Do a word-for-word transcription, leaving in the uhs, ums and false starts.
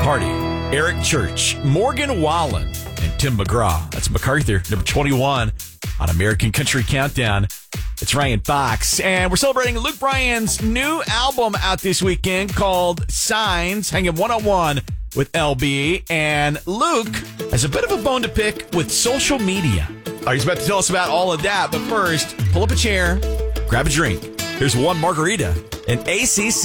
Hardy, Eric Church, Morgan Wallen, and Tim McGraw. That's MacArthur, number twenty-one on American Country Countdown. It's Ryan Fox, and we're celebrating Luke Bryan's new album out this weekend called Signs, hanging one-on-one with L B. And Luke has a bit of a bone to pick with social media. Oh, he's about to tell us about all of that, but first, pull up a chair, grab a drink. Here's one margarita and A C C.